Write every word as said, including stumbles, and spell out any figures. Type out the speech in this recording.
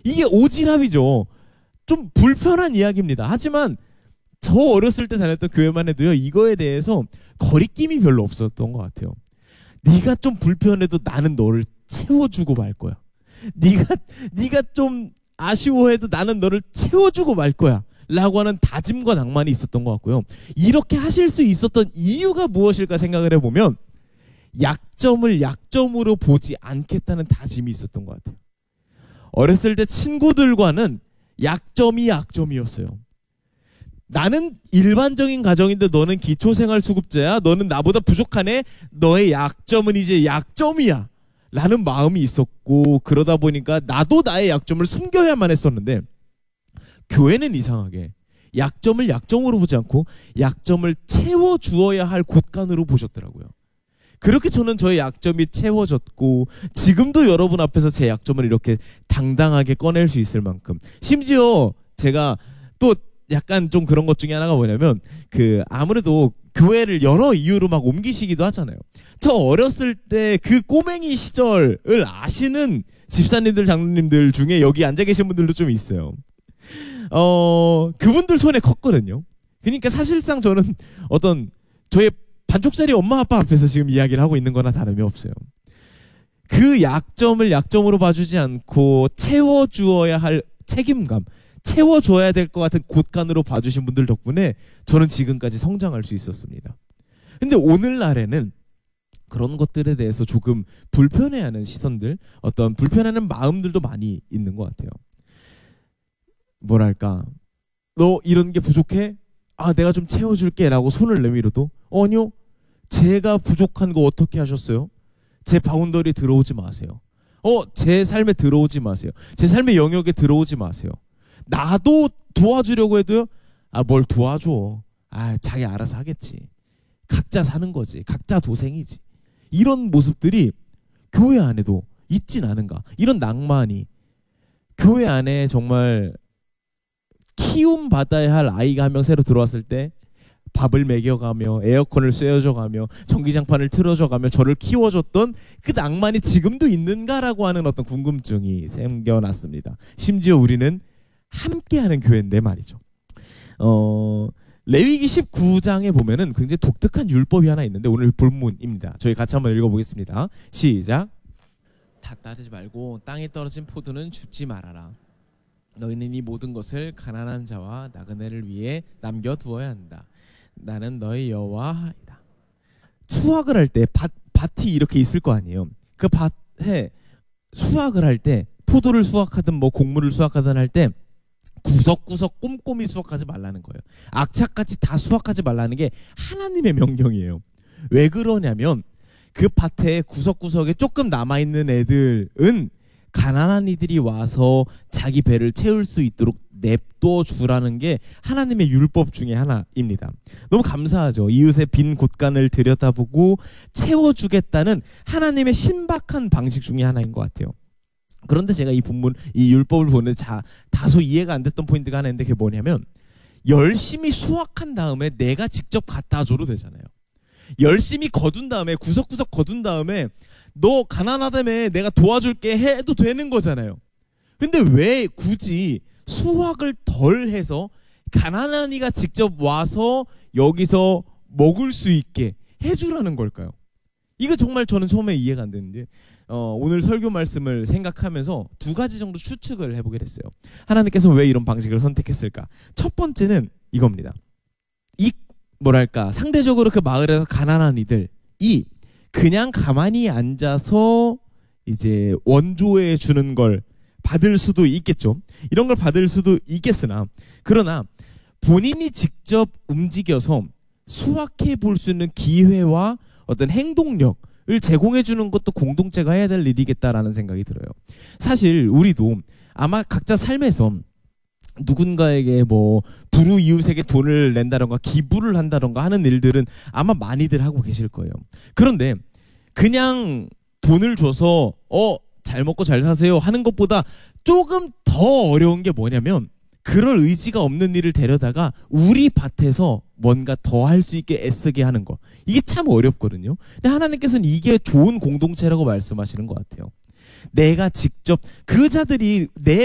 이게 오지랖이죠. 좀 불편한 이야기입니다. 하지만 저 어렸을 때 다녔던 교회만 해도요, 이거에 대해서 거리낌이 별로 없었던 것 같아요. 네가 좀 불편해도 나는 너를 채워주고 말 거야. 네가 네가 좀 아쉬워해도 나는 너를 채워주고 말 거야 라고 하는 다짐과 낭만이 있었던 것 같고요. 이렇게 하실 수 있었던 이유가 무엇일까 생각을 해보면 약점을 약점으로 보지 않겠다는 다짐이 있었던 것 같아요. 어렸을 때 친구들과는 약점이 약점이었어요. 나는 일반적인 가정인데 너는 기초생활수급자야. 너는 나보다 부족하네. 너의 약점은 이제 약점이야 라는 마음이 있었고, 그러다 보니까 나도 나의 약점을 숨겨야만 했었는데, 교회는 이상하게 약점을 약점으로 보지 않고 약점을 채워주어야 할 곳간으로 보셨더라고요. 그렇게 저는 저의 약점이 채워졌고, 지금도 여러분 앞에서 제 약점을 이렇게 당당하게 꺼낼 수 있을 만큼, 심지어 제가 또 약간 좀 그런 것 중에 하나가 뭐냐면, 그 아무래도 교회를 여러 이유로 막 옮기시기도 하잖아요. 저 어렸을 때 그 꼬맹이 시절을 아시는 집사님들, 장로님들 중에 여기 앉아 계신 분들도 좀 있어요. 어, 그분들 손에 컸거든요. 그러니까 사실상 저는 어떤 저의 반쪽짜리 엄마 아빠 앞에서 지금 이야기를 하고 있는 거나 다름이 없어요. 그 약점을 약점으로 봐주지 않고 채워주어야 할 책임감, 채워줘야 될 것 같은 곳간으로 봐주신 분들 덕분에 저는 지금까지 성장할 수 있었습니다. 근데 오늘날에는 그런 것들에 대해서 조금 불편해하는 시선들, 어떤 불편해하는 마음들도 많이 있는 것 같아요. 뭐랄까, 너 이런 게 부족해? 아, 내가 좀 채워줄게 라고 손을 내밀어도, 아니요, 제가 부족한 거 어떻게 하셨어요? 제 바운더리에 들어오지 마세요. 어, 제 삶에 들어오지 마세요. 제 삶의 영역에 들어오지 마세요. 나도 도와주려고 해도요, 아, 뭘 도와줘. 아, 자기 알아서 하겠지. 각자 사는 거지. 각자 도생이지. 이런 모습들이 교회 안에도 있진 않은가. 이런 낭만이 교회 안에 정말 키움 받아야 할 아이가 한 명 새로 들어왔을 때 밥을 먹여가며 에어컨을 쐬어줘가며 전기장판을 틀어줘가며 저를 키워줬던 그 낭만이 지금도 있는가라고 하는 어떤 궁금증이 생겨났습니다. 심지어 우리는 함께하는 교회인데 말이죠. 어, 레위기 십구 장에 보면은 굉장히 독특한 율법이 하나 있는데, 오늘 본문입니다. 저희 같이 한번 읽어보겠습니다. 시작. 다 따르지 말고 땅에 떨어진 포도는 줍지 말아라. 너희는 이 모든 것을 가난한 자와 나그네를 위해 남겨두어야 한다. 나는 너희 여호와이다. 수확을 할 때 밭, 밭이 이렇게 있을 거 아니에요. 그 밭에 수확을 할 때, 포도를 수확하든 뭐 곡물을 수확하든 할 때 구석구석 꼼꼼히 수확하지 말라는 거예요. 악착같이 다 수확하지 말라는 게 하나님의 명령이에요. 왜 그러냐면 그 밭에 구석구석에 조금 남아있는 애들은 가난한 이들이 와서 자기 배를 채울 수 있도록 냅둬 주라는 게 하나님의 율법 중에 하나입니다. 너무 감사하죠. 이웃의 빈 곳간을 들여다보고 채워주겠다는 하나님의 신박한 방식 중에 하나인 것 같아요. 그런데 제가 이 본문, 이 율법을 보는데 자, 다소 이해가 안 됐던 포인트가 하나 있는데, 그게 뭐냐면 열심히 수확한 다음에 내가 직접 갖다 줘도 되잖아요. 열심히 거둔 다음에, 구석구석 거둔 다음에 너 가난하다며 내가 도와줄게 해도 되는 거잖아요. 근데 왜 굳이 수확을 덜 해서 가난한 이가 직접 와서 여기서 먹을 수 있게 해주라는 걸까요? 이거 정말 저는 처음에 이해가 안 되는데, 어, 오늘 설교 말씀을 생각하면서 두 가지 정도 추측을 해보게 됐어요. 하나님께서 왜 이런 방식을 선택했을까? 첫 번째는 이겁니다. 이 뭐랄까, 상대적으로 그 마을에서 가난한 이들이 그냥 가만히 앉아서 이제 원조해 주는 걸 받을 수도 있겠죠. 이런 걸 받을 수도 있겠으나, 그러나 본인이 직접 움직여서 수확해 볼 수 있는 기회와 어떤 행동력을 제공해 주는 것도 공동체가 해야 될 일이겠다라는 생각이 들어요. 사실 우리도 아마 각자 삶에서 누군가에게 뭐 불우 이웃에게 돈을 낸다던가 기부를 한다던가 하는 일들은 아마 많이들 하고 계실 거예요. 그런데 그냥 돈을 줘서 어, 잘 먹고 잘 사세요 하는 것보다 조금 더 어려운 게 뭐냐면, 그럴 의지가 없는 일을 데려다가 우리 밭에서 뭔가 더 할 수 있게 애쓰게 하는 거. 이게 참 어렵거든요. 근데 하나님께서는 이게 좋은 공동체라고 말씀하시는 것 같아요. 내가 직접 그 자들이 내